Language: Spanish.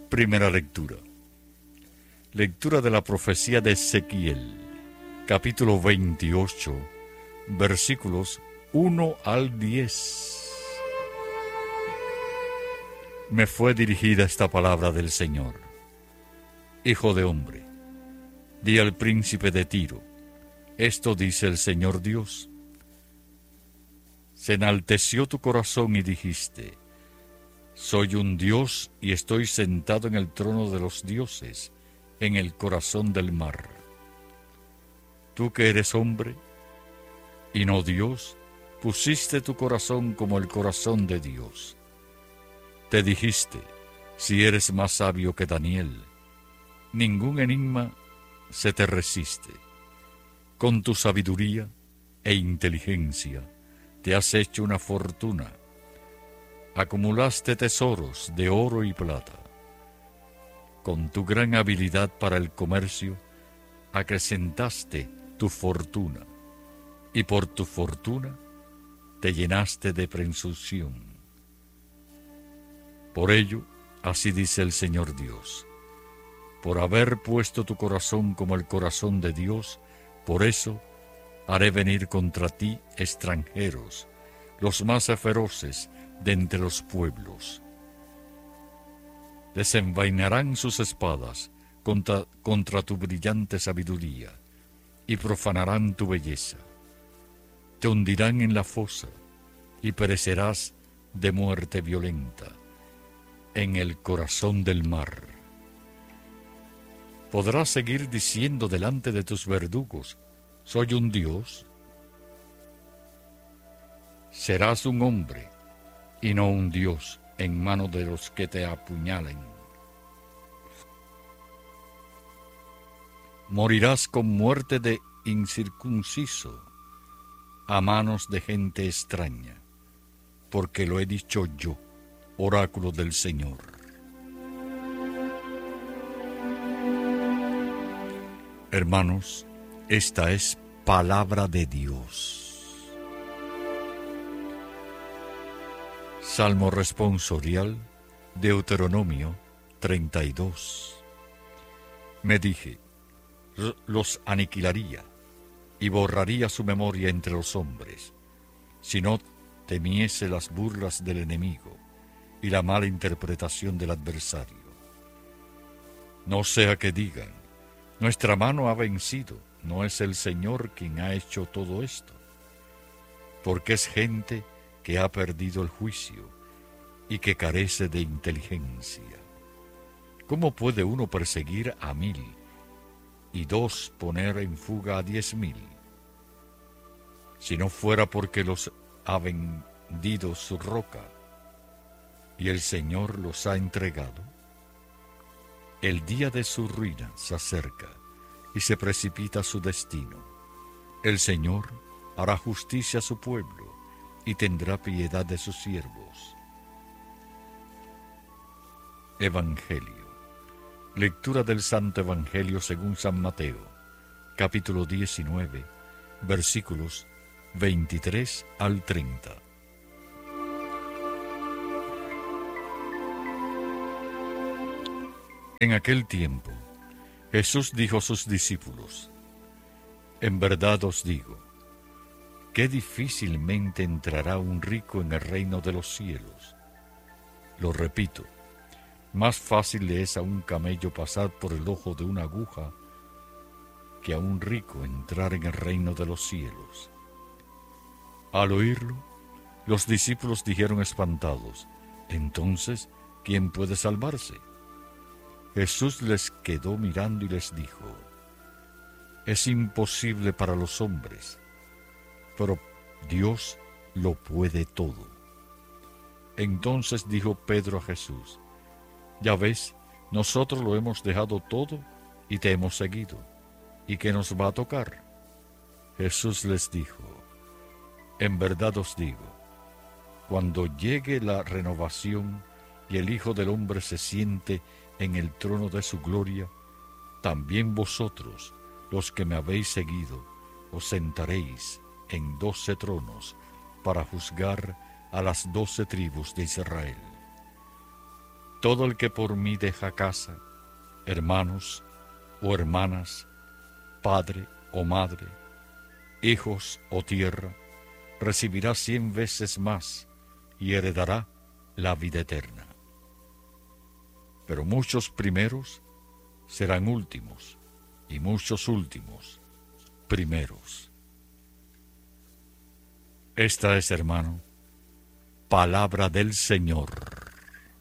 Primera lectura. Lectura de la profecía de Ezequiel, capítulo 28, versículos 1 al 10. Me fue dirigida esta palabra del Señor. Hijo de hombre, di al príncipe de Tiro, esto dice el Señor Dios. Se enalteció tu corazón y dijiste, soy un Dios y estoy sentado en el trono de los dioses, en el corazón del mar. Tú que eres hombre y no Dios, pusiste tu corazón como el corazón de Dios. Te dijiste, si eres más sabio que Daniel, ningún enigma se te resiste. Con tu sabiduría e inteligencia te has hecho una fortuna. Acumulaste tesoros de oro y plata. Con tu gran habilidad para el comercio, acrecentaste tu fortuna, y por tu fortuna te llenaste de presunción. Por ello, así dice el Señor Dios, por haber puesto tu corazón como el corazón de Dios, por eso haré venir contra ti extranjeros, los más feroces de entre los pueblos. Desenvainarán sus espadas contra tu brillante sabiduría y profanarán tu belleza. Te hundirán en la fosa y perecerás de muerte violenta en el corazón del mar. ¿Podrás seguir diciendo delante de tus verdugos, soy un Dios? Serás un hombre y no un Dios en manos de los que te apuñalen. Morirás con muerte de incircunciso a manos de gente extraña, porque lo he dicho yo, oráculo del Señor. Hermanos, esta es palabra de Dios. Salmo responsorial, Deuteronomio 32. Me dije, los aniquilaría y borraría su memoria entre los hombres, si no temiese las burlas del enemigo y la mala interpretación del adversario. No sea que digan, nuestra mano ha vencido, no es el Señor quien ha hecho todo esto, porque es gente que ha perdido el juicio y que carece de inteligencia. ¿Cómo puede uno perseguir a 1000 y 2 poner en fuga a 10,000? Si no fuera porque los ha vendido su roca y el Señor los ha entregado. El día de su ruina se acerca y se precipita su destino. El Señor hará justicia a su pueblo y tendrá piedad de sus siervos. Evangelio. Lectura del Santo Evangelio según San Mateo, capítulo 19, versículos 23 al 30. En aquel tiempo, Jesús dijo a sus discípulos, en verdad os digo, qué difícilmente entrará un rico en el reino de los cielos. Lo repito, más fácil le es a un camello pasar por el ojo de una aguja que a un rico entrar en el reino de los cielos. Al oírlo, los discípulos dijeron espantados, entonces, ¿quién puede salvarse? Jesús les quedó mirando y les dijo, es imposible para los hombres, pero Dios lo puede todo. Entonces dijo Pedro a Jesús, ya ves, nosotros lo hemos dejado todo y te hemos seguido. ¿Y qué nos va a tocar? Jesús les dijo, en verdad os digo, cuando llegue la renovación y el Hijo del Hombre se siente en el trono de su gloria, también vosotros, los que me habéis seguido, os sentaréis en 12 tronos para juzgar a las 12 tribus de Israel. Todo el que por mí deja casa, hermanos o hermanas, padre o madre, hijos o tierra, recibirá 100 veces más y heredará la vida eterna. Pero muchos primeros serán últimos, y muchos últimos primeros. Esta es, hermano, palabra del Señor.